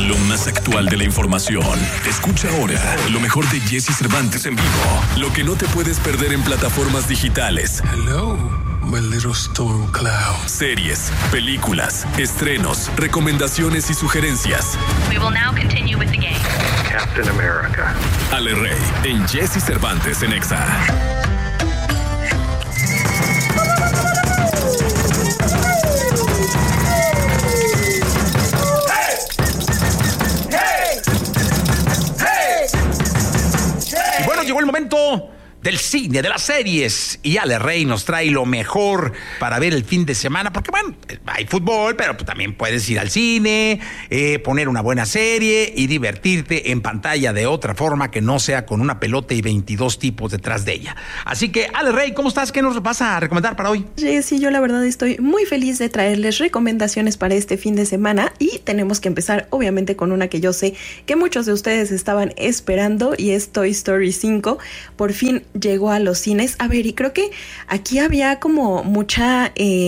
Lo más actual de la información. Escucha ahora lo mejor de Jesse Cervantes en vivo. Lo que no te puedes perder en plataformas digitales. Hello, my little storm cloud. Series, películas, estrenos, recomendaciones y sugerencias. We will now continue with the game. Captain America. Ale Rey en Jesse Cervantes en Exa. Y bueno, llegó el momento del cine, de las series, y Ale Rey nos trae lo mejor para ver el fin de semana, porque bueno, hay fútbol, pero también puedes ir al cine, poner una buena serie y divertirte en pantalla de otra forma que no sea con una pelota y 22 tipos detrás de ella. Así que, Ale Rey, ¿cómo estás? ¿Qué nos vas a recomendar para hoy? Sí, yo la verdad estoy muy feliz de traerles recomendaciones para este fin de semana, y tenemos que empezar obviamente con una que yo sé que muchos de ustedes estaban esperando, y es Toy Story 5. Por fin llegó a los cines. A ver, y creo que aquí había como mucha...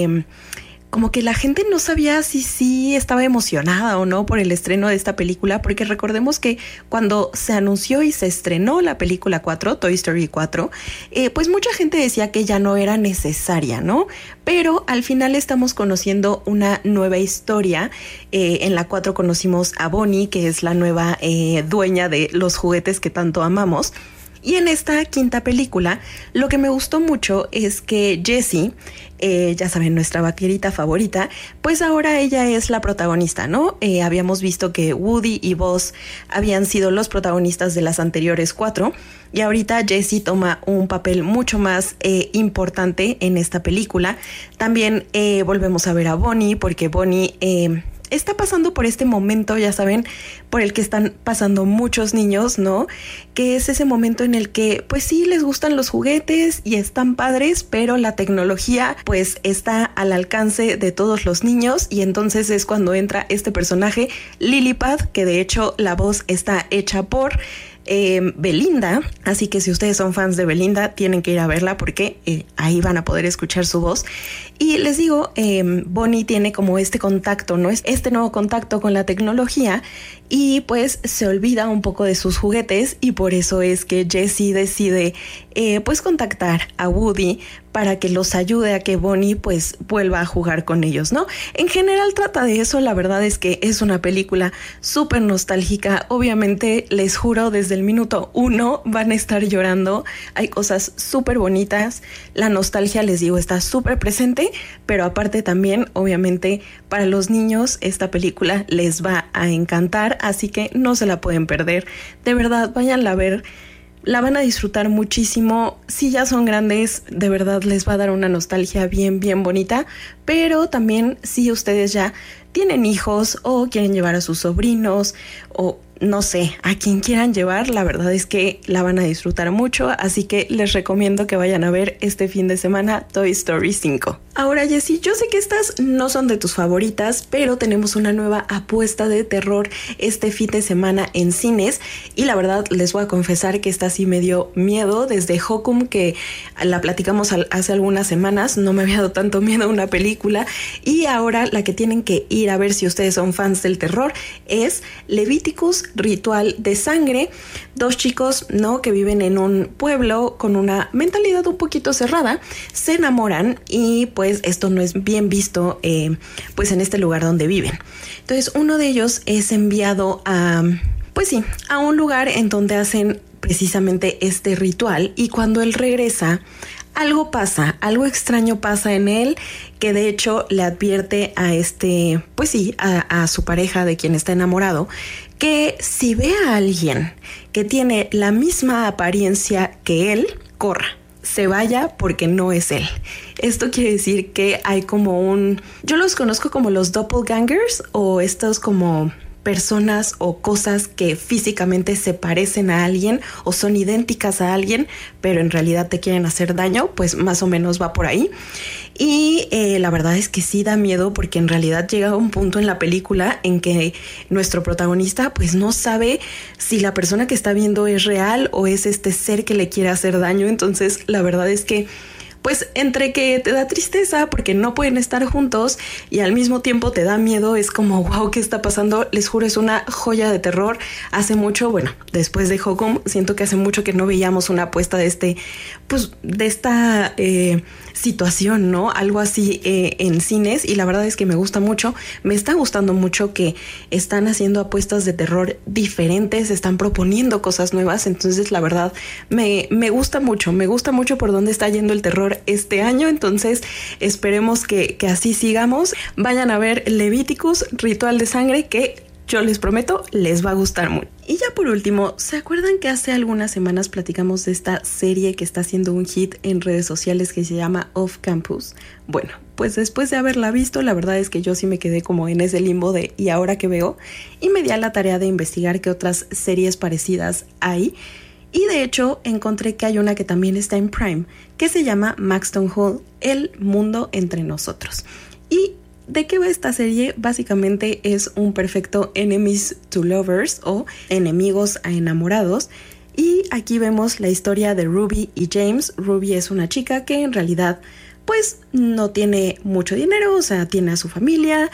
como que la gente no sabía si sí estaba emocionada o no por el estreno de esta película, porque recordemos que cuando se anunció y se estrenó la película 4, Toy Story 4, pues mucha gente decía que ya no era necesaria, ¿no? Pero al final estamos conociendo una nueva historia. En la 4 conocimos a Bonnie, que es la nueva dueña de los juguetes que tanto amamos. Y en esta quinta película, lo que me gustó mucho es que Jessie, ya saben, nuestra vaquerita favorita, pues ahora ella es la protagonista, ¿no? Habíamos visto que Woody y Buzz habían sido los protagonistas de las anteriores 4, y ahorita Jessie toma un papel mucho más importante en esta película. También volvemos a ver a Bonnie, porque Bonnie... está pasando por este momento, ya saben, por el que están pasando muchos niños, ¿no? Que es ese momento en el que, pues sí, les gustan los juguetes y están padres, pero la tecnología, pues, está al alcance de todos los niños, y entonces es cuando entra este personaje, Lilliput, que de hecho la voz está hecha por... Belinda, así que si ustedes son fans de Belinda tienen que ir a verla, porque ahí van a poder escuchar su voz. Y les digo, Bonnie tiene como este contacto, ¿no? Este nuevo contacto con la tecnología, y pues se olvida un poco de sus juguetes, y por eso es que Jessie decide pues contactar a Woody para que los ayude a que Bonnie pues vuelva a jugar con ellos, ¿no? En general trata de eso. La verdad es que es una película súper nostálgica. Obviamente, les juro, desde el minuto 1 van a estar llorando. Hay cosas súper bonitas. La nostalgia, les digo, está súper presente, pero aparte también, obviamente, para los niños esta película les va a encantar, así que no se la pueden perder. De verdad, váyanla a ver. La van a disfrutar muchísimo. Si ya son grandes, de verdad les va a dar una nostalgia bien, bien bonita. Pero también si ustedes ya tienen hijos o quieren llevar a sus sobrinos o no sé, a quien quieran llevar, la verdad es que la van a disfrutar mucho. Así que les recomiendo que vayan a ver este fin de semana Toy Story 5. Ahora, Jessie, yo sé que estas no son de tus favoritas, pero tenemos una nueva apuesta de terror este fin de semana en cines, y la verdad les voy a confesar que esta sí me dio miedo. Desde Hokum, que la platicamos hace algunas semanas, no me había dado tanto miedo una película, y ahora la que tienen que ir a ver si ustedes son fans del terror es Leviticus, Ritual de Sangre. Dos chicos, ¿no?, que viven en un pueblo con una mentalidad un poquito cerrada, se enamoran, y pues esto no es bien visto pues en este lugar donde viven. Entonces uno de ellos es enviado a, pues sí, a un lugar en donde hacen precisamente este ritual, y cuando él regresa, algo pasa, algo extraño pasa en él, que de hecho le advierte a pues sí, a su pareja de quien está enamorado, que si ve a alguien que tiene la misma apariencia que él, corra, se vaya, porque no es él. Esto quiere decir que hay como yo los conozco como los doppelgangers, o estos como personas o cosas que físicamente se parecen a alguien o son idénticas a alguien, pero en realidad te quieren hacer daño. Pues más o menos va por ahí. Y la verdad es que sí da miedo, porque en realidad llega un punto en la película en que nuestro protagonista pues no sabe si la persona que está viendo es real o es este ser que le quiere hacer daño. Entonces la verdad es que pues entre que te da tristeza porque no pueden estar juntos y al mismo tiempo te da miedo, es como, wow, ¿qué está pasando? Les juro, es una joya de terror. Hace mucho, bueno, después de Hokum, siento que hace mucho que no veíamos una apuesta de esta situación, ¿no? Algo así en cines, y la verdad es que me gusta mucho. Me está gustando mucho que están haciendo apuestas de terror diferentes, están proponiendo cosas nuevas, entonces la verdad me gusta mucho por dónde está yendo el terror este año, entonces esperemos que así sigamos. Vayan a ver Leviticus, Ritual de Sangre, que yo les prometo, les va a gustar mucho. Y ya por último, ¿se acuerdan que hace algunas semanas platicamos de esta serie que está haciendo un hit en redes sociales que se llama Off Campus? Bueno, pues después de haberla visto, la verdad es que yo sí me quedé como en ese limbo de ¿y ahora qué veo? Y me di a la tarea de investigar qué otras series parecidas hay. Y de hecho encontré que hay una que también está en Prime, que se llama Maxton Hall, El Mundo Entre Nosotros. Y ¿de qué va esta serie? Básicamente es un perfecto enemies to lovers o enemigos a enamorados. Y aquí vemos la historia de Ruby y James. Ruby es una chica que en realidad pues no tiene mucho dinero, o sea, tiene a su familia,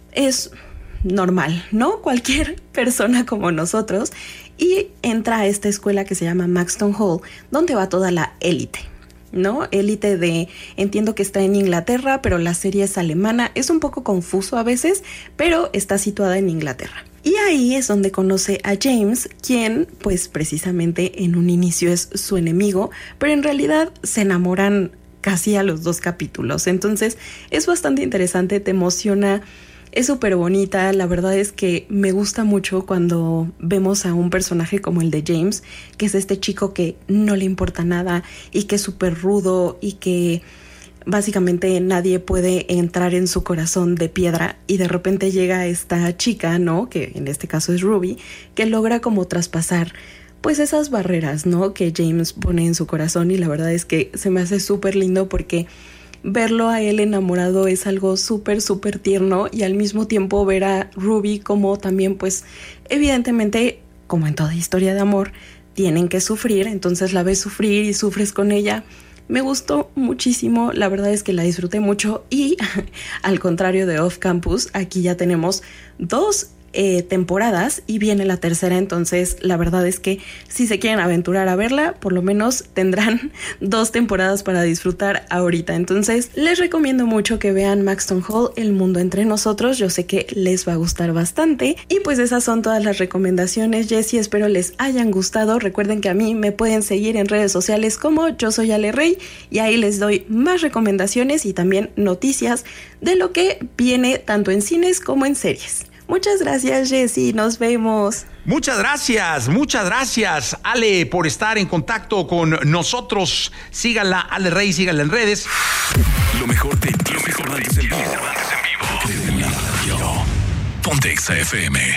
es normal, ¿no? Cualquier persona como nosotros. Y entra a esta escuela que se llama Maxton Hall, donde va toda la élite, ¿no? Élite de, entiendo que está en Inglaterra, pero la serie es alemana, es un poco confuso a veces, pero está situada en Inglaterra. Y ahí es donde conoce a James, quien pues precisamente en un inicio es su enemigo, pero en realidad se enamoran casi a los 2 capítulos. Entonces es bastante interesante, te emociona. Es súper bonita, la verdad es que me gusta mucho cuando vemos a un personaje como el de James, que es este chico que no le importa nada y que es súper rudo y que básicamente nadie puede entrar en su corazón de piedra, y de repente llega esta chica, ¿no? Que en este caso es Ruby, que logra como traspasar pues esas barreras, ¿no? Que James pone en su corazón, y la verdad es que se me hace súper lindo porque verlo a él enamorado es algo súper, súper tierno, y al mismo tiempo ver a Ruby como también, pues, evidentemente, como en toda historia de amor, tienen que sufrir, entonces la ves sufrir y sufres con ella. Me gustó muchísimo, la verdad es que la disfruté mucho, y al contrario de Off Campus, aquí ya tenemos 2 temporadas y viene la tercera, entonces la verdad es que si se quieren aventurar a verla, por lo menos tendrán 2 temporadas para disfrutar ahorita. Entonces les recomiendo mucho que vean Maxton Hall, El Mundo Entre Nosotros, yo sé que les va a gustar bastante. Y pues esas son todas las recomendaciones, Jessie, espero les hayan gustado. Recuerden que a mí me pueden seguir en redes sociales como Yo Soy Ale Rey, y ahí les doy más recomendaciones y también noticias de lo que viene tanto en cines como en series. Muchas gracias, Jessie, nos vemos. Muchas gracias, Ale, por estar en contacto con nosotros. Síganla, Ale Rey, síganla en redes. Lo mejor de Jessy Cervantes en vivo. Ponte Exa FM.